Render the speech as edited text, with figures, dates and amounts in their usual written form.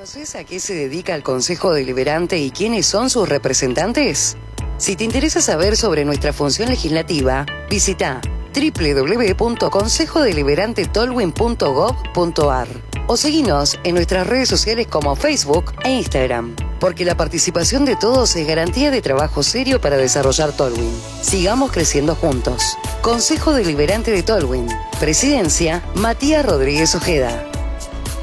¿Conoces a qué se dedica el Consejo Deliberante y quiénes son sus representantes? Si te interesa saber sobre nuestra función legislativa, visita www.consejodeliberantetolwyn.gov.ar o seguinos en nuestras redes sociales como Facebook e Instagram, porque la participación de todos es garantía de trabajo serio para desarrollar Tolwyn. Sigamos creciendo juntos. Consejo Deliberante de Tolwyn. Presidencia, Matías Rodríguez Ojeda.